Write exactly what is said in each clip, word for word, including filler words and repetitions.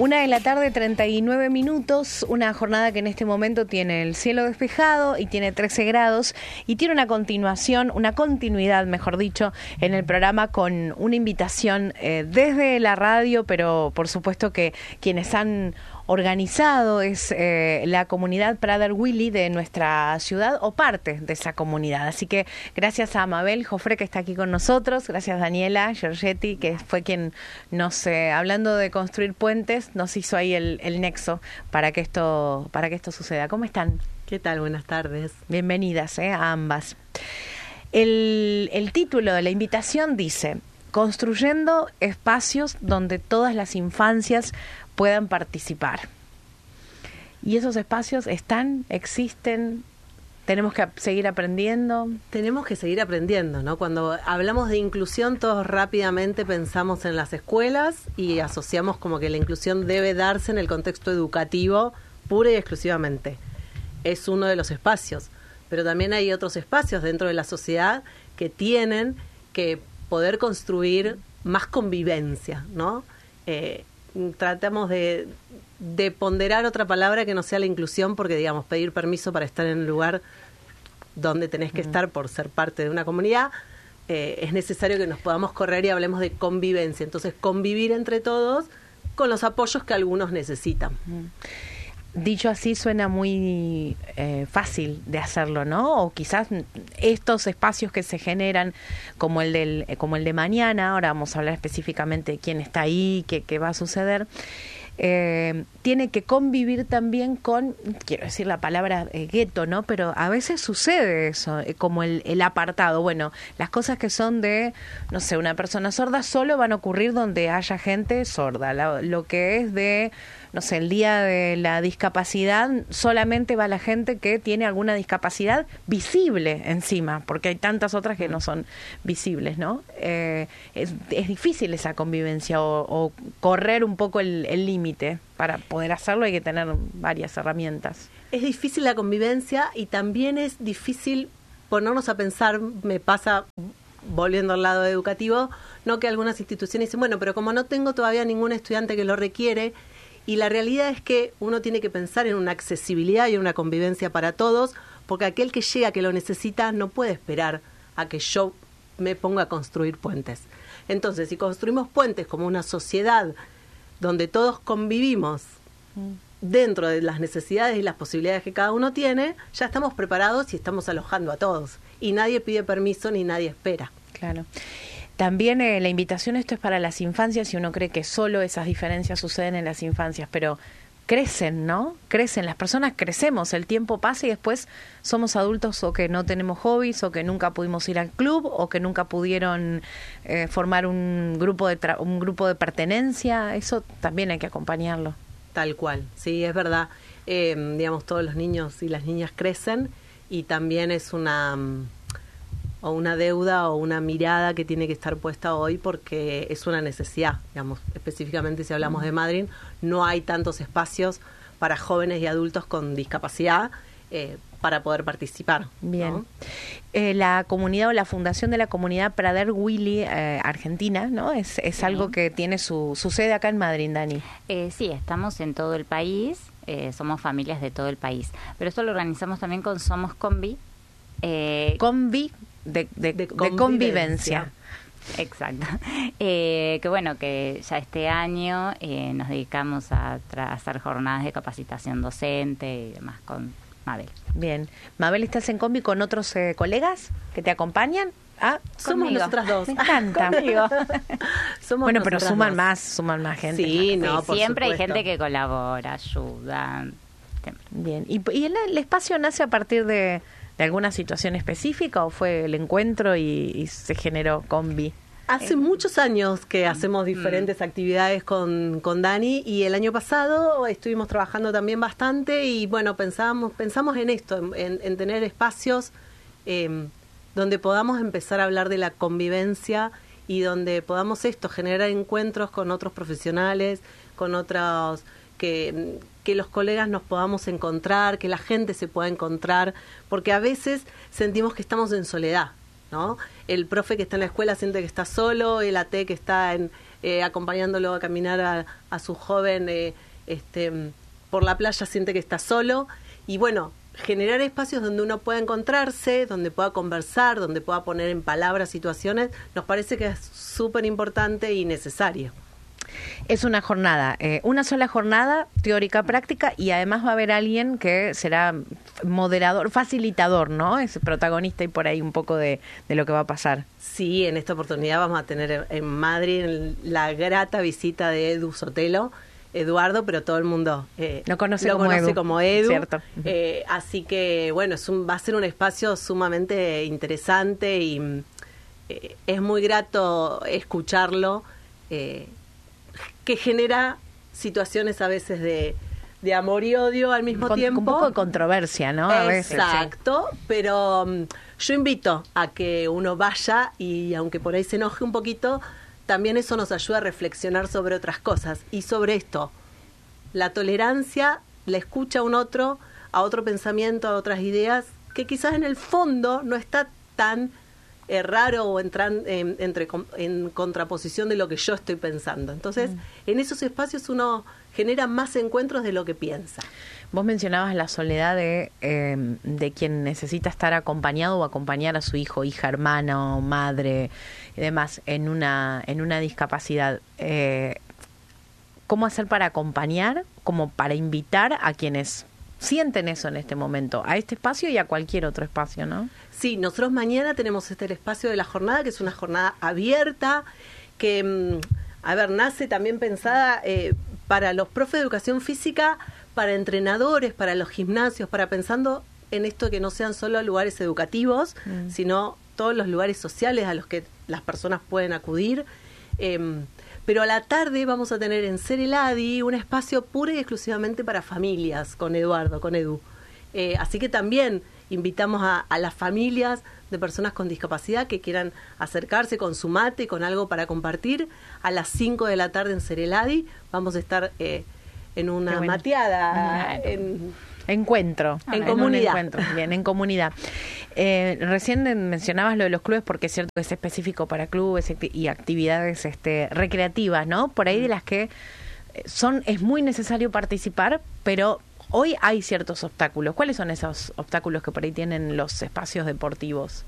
Una de la tarde, treinta y nueve minutos, una jornada que en este momento tiene el cielo despejado y tiene trece grados y tiene una continuación, una continuidad, mejor dicho, en el programa con una invitación eh, desde la radio, pero por supuesto que quienes han organizado es eh, la comunidad Prader-Willi de nuestra ciudad o parte de esa comunidad. Así que gracias a Mabel Jofré que está aquí con nosotros, gracias a Daniela Giorgetti que fue quien nos, eh, hablando de construir puentes, nos hizo ahí el, el nexo para que esto para que esto suceda. ¿Cómo están? ¿Qué tal? Buenas tardes. Bienvenidas eh, a ambas. El, el título de la invitación dice: Construyendo espacios donde todas las infancias puedan participar. ¿Y esos espacios están, existen? ¿Tenemos que seguir aprendiendo? Tenemos que seguir aprendiendo, ¿no? Cuando hablamos de inclusión, todos rápidamente pensamos en las escuelas y asociamos como que la inclusión debe darse en el contexto educativo pura y exclusivamente. Es uno de los espacios, pero también hay otros espacios dentro de la sociedad que tienen que poder construir más convivencia, ¿no? Eh, tratamos de, de ponderar otra palabra que no sea la inclusión, porque, digamos, pedir permiso para estar en un lugar donde tenés que mm. estar por ser parte de una comunidad, eh, es necesario que nos podamos correr y hablemos de convivencia. Entonces, convivir entre todos con los apoyos que algunos necesitan. Mm. Dicho así suena muy eh, fácil de hacerlo, ¿no? O quizás estos espacios que se generan como el del como el de mañana, ahora vamos a hablar específicamente de quién está ahí, qué, qué va a suceder, eh, tiene que convivir también con, quiero decir la palabra eh, gueto, ¿no? Pero a veces sucede eso, eh, como el, el apartado. Bueno, las cosas que son de, no sé, una persona sorda solo van a ocurrir donde haya gente sorda. La, lo que es de, no sé, el día de la discapacidad, solamente va la gente que tiene alguna discapacidad visible encima, porque hay tantas otras que no son visibles, ¿no? Eh, es, es difícil esa convivencia o, o correr un poco el límite. Para poder hacerlo hay que tener varias herramientas. Es difícil la convivencia y también es difícil ponernos a pensar, me pasa volviendo al lado educativo, no que algunas instituciones dicen, bueno, pero como no tengo todavía ningún estudiante que lo requiere, y la realidad es que uno tiene que pensar en una accesibilidad y una convivencia para todos, porque aquel que llega, que lo necesita, no puede esperar a que yo me ponga a construir puentes. Entonces, si construimos puentes como una sociedad donde todos convivimos dentro de las necesidades y las posibilidades que cada uno tiene, ya estamos preparados y estamos alojando a todos. Y nadie pide permiso ni nadie espera. Claro. También eh, la invitación, esto es para las infancias y uno cree que solo esas diferencias suceden en las infancias, pero crecen, ¿no? Crecen, las personas crecemos, el tiempo pasa y después somos adultos o que no tenemos hobbies o que nunca pudimos ir al club o que nunca pudieron eh, formar un grupo de tra- un grupo de pertenencia. Eso también hay que acompañarlo. Tal cual, sí, es verdad. Eh, digamos, todos los niños y las niñas crecen y también es una... o una deuda o una mirada que tiene que estar puesta hoy porque es una necesidad, digamos, específicamente si hablamos de Madryn, no hay tantos espacios para jóvenes y adultos con discapacidad eh, para poder participar. Bien. ¿No? Eh, la comunidad o la fundación de la comunidad Prader-Willi eh, Argentina, ¿no? Es, es sí. algo que tiene su, su sede acá en Madryn, Dani. Eh, sí, estamos en todo el país, eh, somos familias de todo el país, pero esto lo organizamos también con Somos Combi. Eh, Combi. De, de, de, convivencia. de convivencia. Exacto. Eh, que bueno, que ya este año eh, nos dedicamos a, tra- a hacer jornadas de capacitación docente y demás con Mabel. Bien. Mabel, ¿estás en combi con otros eh, colegas que te acompañan? Ah, somos conmigo. nosotras dos. Me encanta. Somos bueno, pero suman dos. más, suman más gente. Sí, no, sí, por siempre supuesto. Hay gente que colabora, ayuda. Siempre. Bien. ¿Y, y el, el espacio nace a partir de... ¿De alguna situación específica o fue el encuentro y, y se generó combi? Hace muchos años que hacemos diferentes mm. actividades con, con Dani y el año pasado estuvimos trabajando también bastante y bueno, pensábamos, pensamos en esto, en, en tener espacios eh, donde podamos empezar a hablar de la convivencia y donde podamos esto, generar encuentros con otros profesionales, con otros... que que los colegas nos podamos encontrar, que la gente se pueda encontrar, porque a veces sentimos que estamos en soledad ¿no? El profe que está en la escuela siente que está solo, el A T que está en, eh, acompañándolo a caminar a, a su joven eh, este, por la playa siente que está solo. Y bueno, generar espacios donde uno pueda encontrarse, donde pueda conversar, donde pueda poner en palabras situaciones, nos parece que es súper importante y necesario. Es una jornada, eh, una sola jornada teórica práctica, y además va a haber alguien que será moderador, facilitador, ¿no? Es protagonista y por ahí un poco de, de lo que va a pasar. Sí, en esta oportunidad vamos a tener en Madrid la grata visita de Edu Sotelo, Eduardo, pero todo el mundo eh, lo conoce, lo como, conoce Edu. como Edu. Cierto. Eh, así que, bueno, es un, va a ser un espacio sumamente interesante y eh, es muy grato escucharlo, eh, que genera situaciones a veces de, de amor y odio al mismo con, tiempo. Un poco de controversia, ¿no? A veces, exacto, sí. Pero um, yo invito a que uno vaya y aunque por ahí se enoje un poquito, también eso nos ayuda a reflexionar sobre otras cosas y sobre esto, la tolerancia, la escucha a un otro, a otro pensamiento, a otras ideas, que quizás en el fondo no está tan eh, raro o entran, en, entre, en contraposición de lo que yo estoy pensando. Entonces, mm. en esos espacios uno genera más encuentros de lo que piensa. Vos mencionabas la soledad de, eh, de quien necesita estar acompañado o acompañar a su hijo, hija, hermano, madre y demás en una, en una discapacidad. Eh, ¿Cómo hacer para acompañar, como para invitar a quienes sienten eso en este momento, a este espacio y a cualquier otro espacio, ¿no? Sí, nosotros mañana tenemos este el espacio de la jornada, que es una jornada abierta, que, a ver, nace también pensada eh, para los profes de educación física, para entrenadores, para los gimnasios, para pensando en esto que no sean solo lugares educativos, mm. sino todos los lugares sociales a los que las personas pueden acudir. Eh, pero a la tarde vamos a tener en Ser el Adi un espacio puro y exclusivamente para familias, con Eduardo, con Edu. Eh, así que también invitamos a, a las familias de personas con discapacidad que quieran acercarse con su mate, con algo para compartir. A las cinco de la tarde en Ser el Adi vamos a estar eh, en una bueno. mateada, en... Encuentro. En, en comunidad. Un encuentro. Bien, en comunidad. Eh, recién mencionabas lo de los clubes, porque es cierto que es específico para clubes y actividades este, recreativas, ¿no? Por ahí de las que son es muy necesario participar, pero hoy hay ciertos obstáculos. ¿Cuáles son esos obstáculos que por ahí tienen los espacios deportivos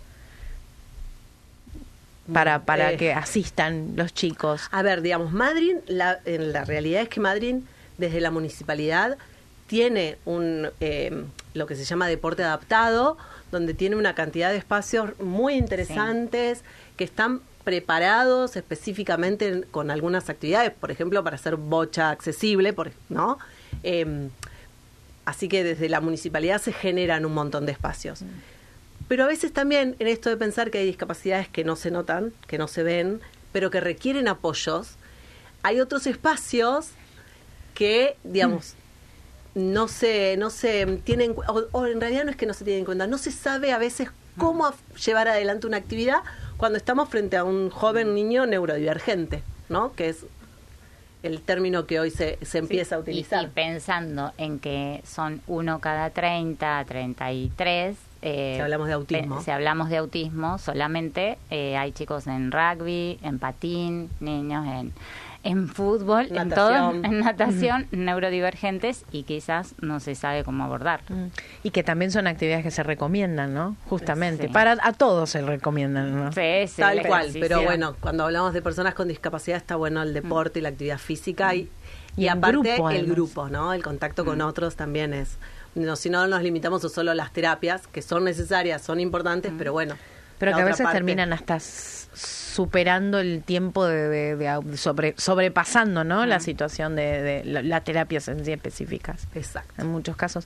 para, para eh, que asistan los chicos? A ver, digamos, Madrid, la, en la realidad es que Madrid, desde la municipalidad, tiene un eh, lo que se llama deporte adaptado, donde tiene una cantidad de espacios muy interesantes, sí. que están preparados específicamente en, con algunas actividades, por ejemplo, para hacer bocha accesible, por, ¿no? Eh, así que desde la municipalidad se generan un montón de espacios. Mm. Pero a veces también en esto de pensar que hay discapacidades que no se notan, que no se ven, pero que requieren apoyos, hay otros espacios que, digamos... Mm. no se no se tienen o, o en realidad no es que no se tienen en cuenta, no se sabe a veces cómo a, llevar adelante una actividad cuando estamos frente a un joven niño neurodivergente, ¿no? Que es el término que hoy se, se empieza sí, a utilizar. Y, y pensando en que son uno cada treinta, treinta y tres... Eh, si hablamos de autismo. Si hablamos de autismo, solamente eh, hay chicos en rugby, en patín, niños en... en fútbol, natación. en todo, en natación, mm. neurodivergentes, y quizás no se sabe cómo abordar. Mm. Y que también son actividades que se recomiendan, ¿no? Justamente, sí. para a todos se recomiendan, ¿no? Sí, sí, tal cual, sí, pero sí, bueno, cuando hablamos de personas con discapacidad está bueno el deporte mm. y la actividad física mm. y, y, y aparte grupo, el grupo, ¿no? El contacto mm. con otros también es, no, si no nos limitamos solo a las terapias, que son necesarias, son importantes, mm. pero bueno. Pero que a veces parte, terminan hasta superando el tiempo de, de, de sobre, sobrepasando, ¿no? Uh-huh. La situación de, de la, las terapias en sí específicas. Exacto. En muchos casos.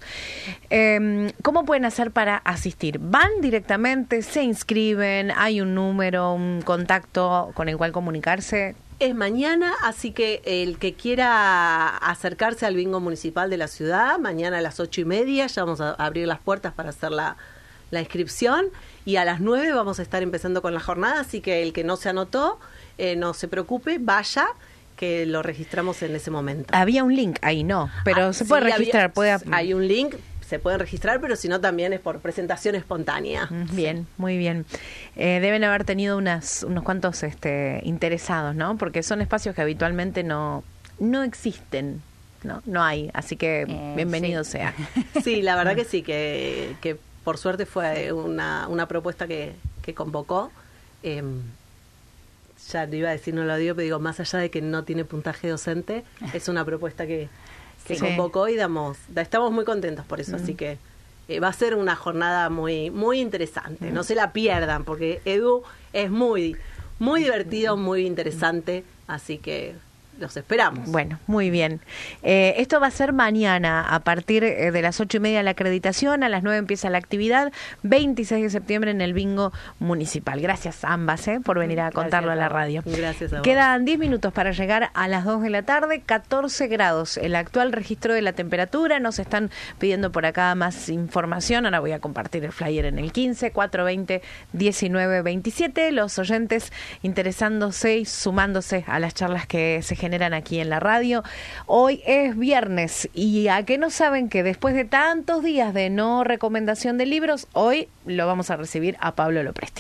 Eh, ¿Cómo pueden hacer para asistir? ¿Van directamente? ¿Se inscriben? ¿Hay un número, un contacto con el cual comunicarse? Es mañana, así que el que quiera acercarse al bingo municipal de la ciudad, mañana a las ocho y media, ya vamos a abrir las puertas para hacer la, la inscripción. Y a las nueve vamos a estar empezando con la jornada, así que el que no se anotó, eh, no se preocupe, vaya, que lo registramos en ese momento. Había un link ahí, no, pero ah, se puede sí, registrar. Había, puede... Hay un link, se pueden registrar, pero si no también es por presentación espontánea. Bien, muy bien. Eh, deben haber tenido unas, unos cuantos este, interesados, ¿no? Porque son espacios que habitualmente no, no existen. No, no hay, así que eh, bienvenido sí. sea. Sí, la verdad que sí, que, que por suerte fue una, una propuesta que, que convocó. Eh, ya le iba a decir, no lo digo, pero digo, más allá de que no tiene puntaje docente, es una propuesta que, que sí. convocó y damos, estamos muy contentos por eso, mm. así que eh, va a ser una jornada muy, muy interesante. Mm. No se la pierdan, porque Edu es muy, muy divertido, muy interesante, así que los esperamos. Bueno, muy bien. Eh, esto va a ser mañana, a partir de las ocho y media la acreditación, a las nueve empieza la actividad, veintiséis de septiembre en el bingo municipal. Gracias a ambas eh, por venir a contarlo Gracias a la radio. Gracias a vos. Quedan diez minutos para llegar a las dos de la tarde, catorce grados, el actual registro de la temperatura. Nos están pidiendo por acá más información, ahora voy a compartir el flyer en el quince, cuatrocientos veinte, diecinueve veintisiete. Los oyentes interesándose y sumándose a las charlas que se generan generan aquí en la radio. Hoy es viernes y a que no saben que después de tantos días de no recomendación de libros, hoy lo vamos a recibir a Pablo Lopresti.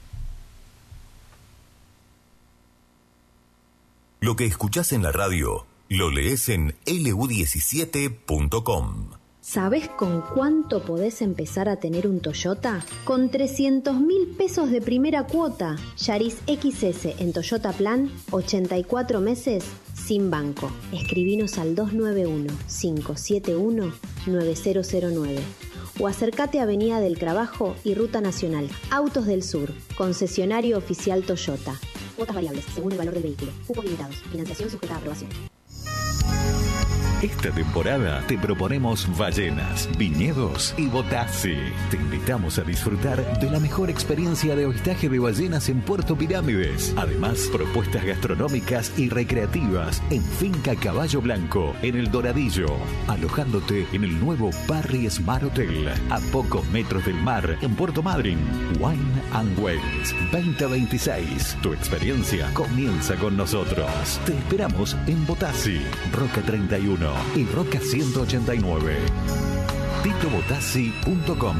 Lo que escuchás en la radio, lo lees en L U diecisiete punto com. ¿Sabés con cuánto podés empezar a tener un Toyota? Con trescientos mil pesos de primera cuota. Yaris X S en Toyota Plan, ochenta y cuatro meses, sin banco. Escribinos al dos nueve uno, cinco siete uno, nueve cero cero nueve. O acércate a Avenida del Trabajo y Ruta Nacional. Autos del Sur, concesionario oficial Toyota. Cuotas variables, según el valor del vehículo. Cupos limitados. Financiación sujeta a aprobación. Esta temporada te proponemos ballenas, viñedos y Botassi. Te invitamos a disfrutar de la mejor experiencia de avistaje de ballenas en Puerto Pirámides. Además, propuestas gastronómicas y recreativas en Finca Caballo Blanco, en El Doradillo. Alojándote en el nuevo Parry Smart Hotel, a pocos metros del mar, en Puerto Madryn. Wine and Wells veinte veintiséis. Tu experiencia comienza con nosotros. Te esperamos en Botassi, Roca treinta y uno. Y Roca ciento ochenta y nueve. tito botassi punto com.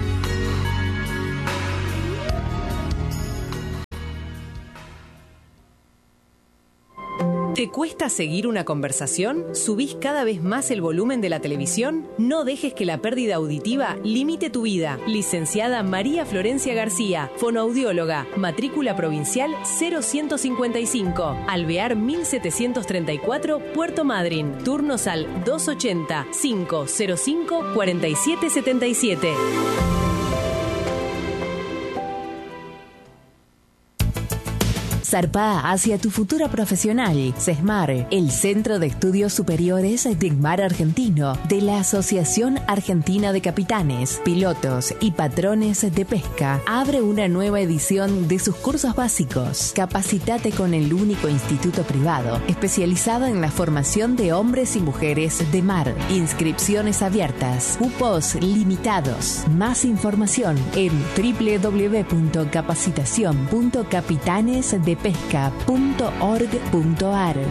¿Te cuesta seguir una conversación? ¿Subís cada vez más el volumen de la televisión? No dejes que la pérdida auditiva limite tu vida. Licenciada María Florencia García, fonoaudióloga, matrícula provincial cero uno cinco cinco, Alvear mil setecientos treinta y cuatro, Puerto Madryn. Turnos al dos ochenta, cinco cero cinco, cuarenta y siete setenta y siete. Zarpá hacia tu futuro profesional. CESMAR, el Centro de Estudios Superiores de Mar Argentino, de la Asociación Argentina de Capitanes, Pilotos y Patrones de Pesca, abre una nueva edición de sus cursos básicos. Capacitate con el único instituto privado especializado en la formación de hombres y mujeres de mar. Inscripciones abiertas, cupos limitados. Más información en doble u doble u doble u punto capacitación punto capitanes de pesca punto org punto a r.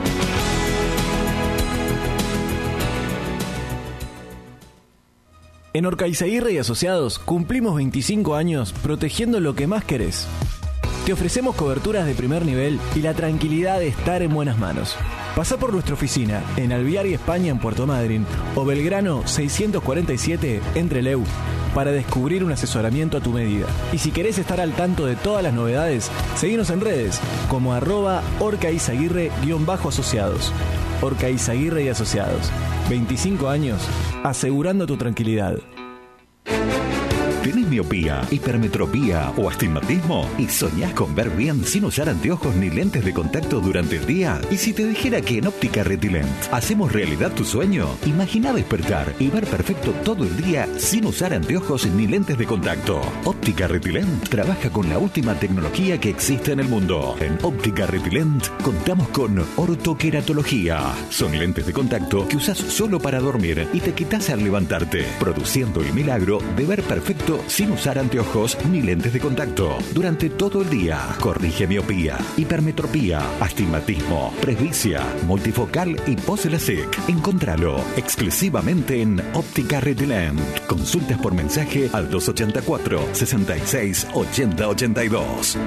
En Orcaizaguirre y Asociados cumplimos veinticinco años protegiendo lo que más querés. Te ofrecemos coberturas de primer nivel y la tranquilidad de estar en buenas manos. Pasá por nuestra oficina en Alvear y España en Puerto Madryn o Belgrano seiscientos cuarenta y siete en Trelew para descubrir un asesoramiento a tu medida. Y si querés estar al tanto de todas las novedades, seguinos en redes como arroba orcaizaguirre-asociados. Orcaizaguirre y Asociados. veinticinco años asegurando tu tranquilidad. ¿Tenés miopía, hipermetropía o astigmatismo? ¿Y soñás con ver bien sin usar anteojos ni lentes de contacto durante el día? ¿Y si te dijera que en Óptica Retilent hacemos realidad tu sueño? Imagina despertar y ver perfecto todo el día sin usar anteojos ni lentes de contacto. Óptica Retilent trabaja con la última tecnología que existe en el mundo. En Óptica Retilent contamos con ortoqueratología. Son lentes de contacto que usás solo para dormir y te quitas al levantarte, produciendo el milagro de ver perfecto sin sin usar anteojos ni lentes de contacto. Durante todo el día, corrige miopía, hipermetropía, astigmatismo, presbicia, multifocal y pos-LASIK. Encontralo exclusivamente en Óptica Redland. Consultas por mensaje al dos ochenta y cuatro, sesenta y seis, ochenta ochenta y dos.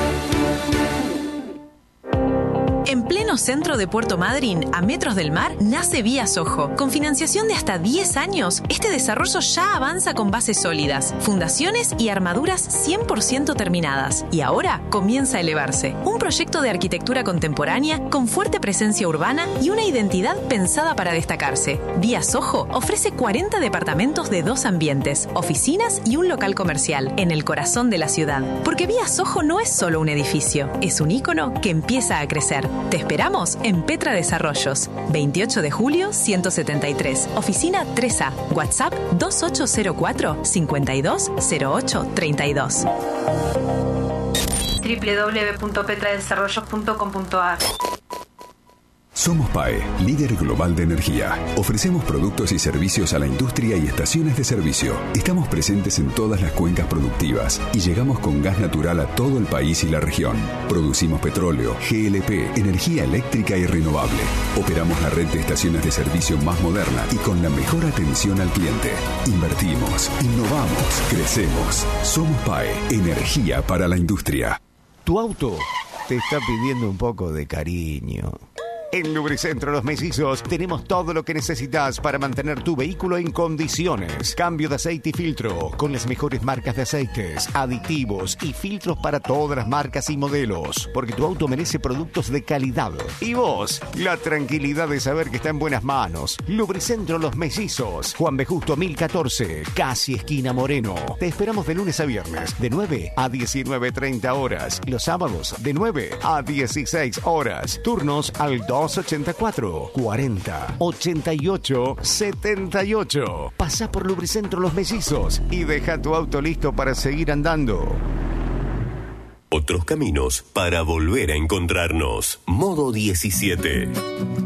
En pleno centro de Puerto Madryn, a metros del mar, nace Vía Sojo. Con financiación de hasta diez años, este desarrollo ya avanza con bases sólidas, fundaciones y armaduras cien por ciento terminadas. Y ahora comienza a elevarse. Un proyecto de arquitectura contemporánea con fuerte presencia urbana y una identidad pensada para destacarse. Vía Sojo ofrece cuarenta departamentos de dos ambientes, oficinas y un local comercial en el corazón de la ciudad. Porque Vía Sojo no es solo un edificio, es un ícono que empieza a crecer. Te esperamos en Petra Desarrollos, veintiocho de julio ciento setenta y tres, oficina tres A, WhatsApp dos ocho cero cuatro, cinco dos cero ocho tres dos. doble u doble u doble u punto petra desarrollos punto com punto a r. Somos P A E, líder global de energía. Ofrecemos productos y servicios a la industria y estaciones de servicio. Estamos presentes en todas las cuencas productivas y llegamos con gas natural a todo el país y la región. Producimos petróleo, G L P, energía eléctrica y renovable. Operamos la red de estaciones de servicio más moderna y con la mejor atención al cliente. Invertimos, innovamos, crecemos. Somos P A E, energía para la industria. Tu auto te está pidiendo un poco de cariño. En Lubricentro Los Mellizos tenemos todo lo que necesitas para mantener tu vehículo en condiciones. Cambio de aceite y filtro con las mejores marcas de aceites, aditivos y filtros para todas las marcas y modelos. Porque tu auto merece productos de calidad. Y vos, la tranquilidad de saber que está en buenas manos. Lubricentro Los Mellizos, Juan B. Justo mil catorce, casi esquina Moreno. Te esperamos de lunes a viernes, de nueve a diecinueve treinta horas. Los sábados, de nueve a dieciséis horas. Turnos al dos ochenta y cuatro, cuarenta, ochenta y ocho, setenta y ocho. Pasa por Lubricentro Los Mellizos y deja tu auto listo para seguir andando. Otros caminos para volver a encontrarnos. Modo diecisiete.